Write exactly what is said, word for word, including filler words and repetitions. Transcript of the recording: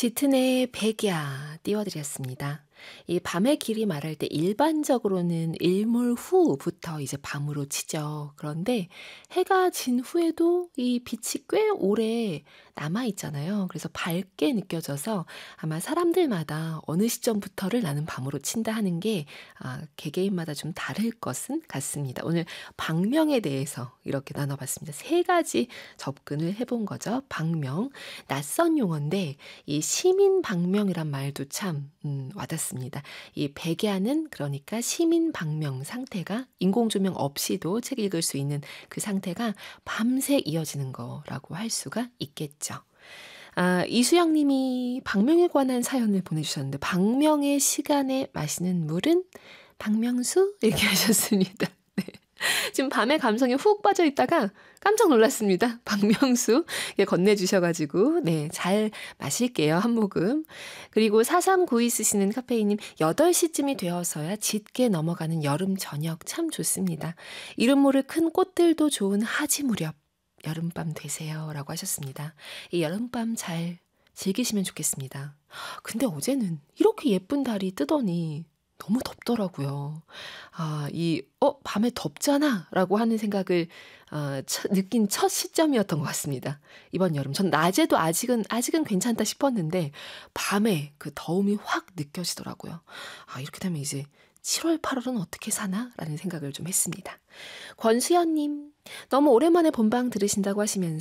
짙은의 백야 띄워드렸습니다. 이 밤의 길이 말할 때 일반적으로는 일몰 후부터 이제 밤으로 치죠. 그런데 해가 진 후에도 이 빛이 꽤 오래 남아 있잖아요. 그래서 밝게 느껴져서 아마 사람들마다 어느 시점부터를 나는 밤으로 친다 하는 게 아, 개개인마다 좀 다를 것은 같습니다. 오늘 방명에 대해서 이렇게 나눠봤습니다. 세 가지 접근을 해본 거죠. 방명, 낯선 용어인데 이 시민 방명이란 말도 참 음, 와닿습니다. 이 백야는 그러니까 시민 방명 상태가 인공조명 없이도 책 읽을 수 있는 그 상태가 밤새 이어지는 거라고 할 수가 있겠죠. 아, 이수영 님이 방명에 관한 사연을 보내주셨는데 방명의 시간에 마시는 물은 박명수? 이렇게 하셨습니다. 네. 지금 밤에 감성에 훅 빠져 있다가 깜짝 놀랐습니다. 박명수 예, 건네주셔가지고 네, 잘 마실게요. 한 모금. 그리고 사삼구이 쓰시는 카페이님 여덟 시쯤이 되어서야 짙게 넘어가는 여름 저녁 참 좋습니다. 이름 모를 큰 꽃들도 좋은 하지 무렵 여름밤 되세요 라고 하셨습니다. 이 여름밤 잘 즐기시면 좋겠습니다. 근데 어제는 이렇게 예쁜 달이 뜨더니 너무 덥더라고요. 아, 이, 어, 밤에 덥잖아 라고 하는 생각을 어, 첫, 느낀 첫 시점이었던 것 같습니다. 이번 여름. 전 낮에도 아직은, 아직은 괜찮다 싶었는데, 밤에 그 더움이 확 느껴지더라고요. 아, 이렇게 되면 이제 칠월, 팔월은 어떻게 사나? 라는 생각을 좀 했습니다. 권수연님, 너무 오랜만에 본방 들으신다고 하시면서